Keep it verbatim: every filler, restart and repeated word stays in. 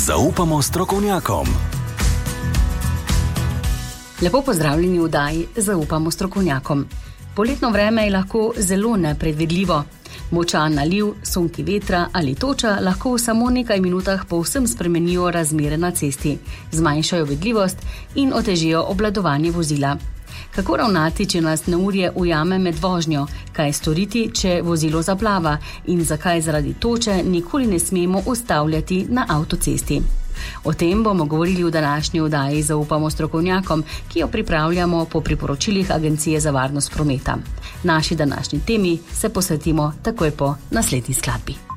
Zaupamo strokovnjakom. Lepo pozdravljeni v oddaji Zaupamo strokovnjakom. Poletno vreme je lahko zelo nepredvidljivo. Močan naliv, sunki vetra ali toča lahko v samo nekaj minutah povsem spremenijo razmere na cesti, zmanjšajo vidljivost in otežijo obvladovanje vozila. Kako ravnati, če nas neurje ujame med vožnjo? Kaj storiti, če vozilo zaplava? In zakaj zaradi toče nikoli ne smemo ustavljati na avtocesti? O tem bomo govorili v današnji oddaji Zaupamo strokovnjakom, ki jo pripravljamo po priporočilih Agencije za varnost prometa. Naši današnji temi se posvetimo takoj po naslednji skladbi.